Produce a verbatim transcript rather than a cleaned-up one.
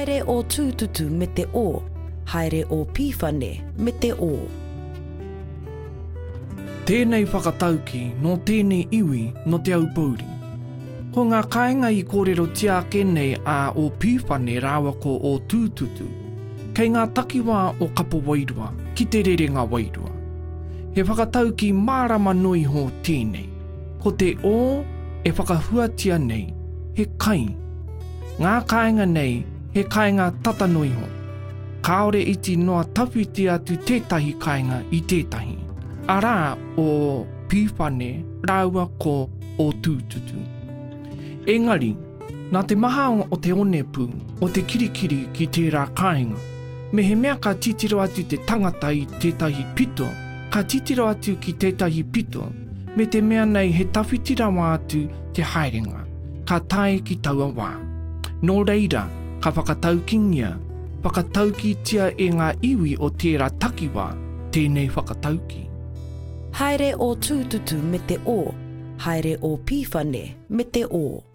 Haere o tūtutu me te o, haere o pīwhane me te o. Tēnei whakatauki no tēnei iwi no te aupauri. Ko ngā kāinga i kōrero tia kenei a o pīwhane rāwa ko o tūtutu, kei ngā takiwā o kapo wairua ki te rerenga wairua. He whakatauki mārama nui ho tēnei. Ko te o e whakahuatia nei, he kai. Ngā kāinga nei, he kāinga tata nui ho. Kāore iti noa tawhiti atu tētahi kāinga i tētahi. Arā o pīwhane rāua ko o tūtutu. Engari, nā te maha o te onepu o te kirikiri ki tērā kāinga, me he mea ka titiro atu te tangata i tētahi pito, ka titiro atu ki tētahi pito, me te mea nei he tawhitirawa atu te haerenga, ka tae ki taua wā. Nō reira, ka whakataukingia, whakataukitia e ngā iwi o tērā takiwā, tēnei whakatauki. Haere o tūtutu me te o, haere o pīwhane me te o.